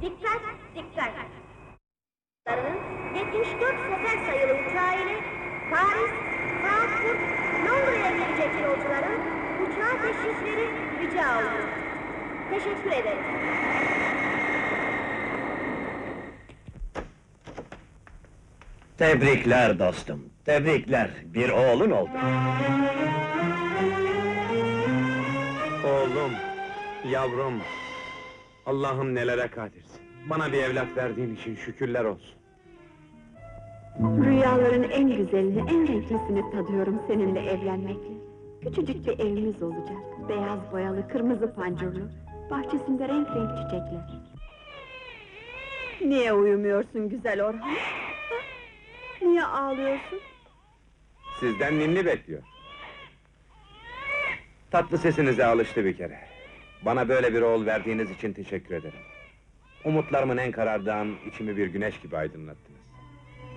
Dikkat, dikkat! 74 sefer sayılı uçağı ile Paris, Frankfurt, Londra'ya gelecek yolcuların uçağa teşrifleri rica olunur. Teşekkür ederim. Tebrikler dostum, tebrikler. Bir oğlun oldu. Oğlum, yavrum, Allah'ım nelere kadirsin. Bana bir evlat verdiğin için şükürler olsun. Rüyaların en güzelini, en renklisini tadıyorum seninle evlenmekle. Küçücük bir evimiz olacak. Beyaz boyalı, kırmızı pancurlu. Bahçesinde renk renk çiçekler. Niye uyumuyorsun güzel Orhan? Ha? Niye ağlıyorsun? Sizden ninni bekliyor. Tatlı sesinize alıştı bir kere. Bana böyle bir oğul verdiğiniz için teşekkür ederim. Umutlarımın en karardığı an içimi bir güneş gibi aydınlattınız.